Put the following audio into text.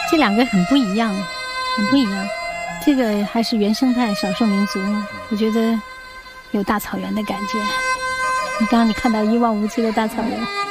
这两个很不一样，很不一样。这个还是原生态少数民族，我觉得有大草原的感觉。你刚刚你看到一望无际的大草原。